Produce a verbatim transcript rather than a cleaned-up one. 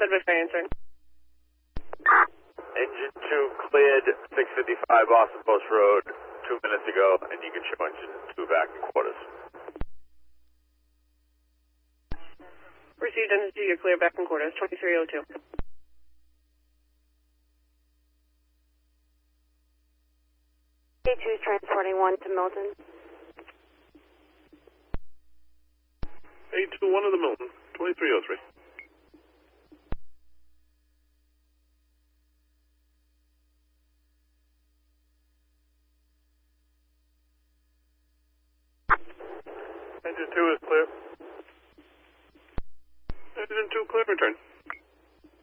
Santa Fe Fire answering. Engine two cleared six fifty-five Boston Post Road two minutes ago, and you can show engine two back in quarters. Received engine two, you're clear back in quarters, twenty-three oh two. A two is transporting one to Milton. A two, one of the Milton, twenty-three oh three. Engine two is clear. Engine two clear, return.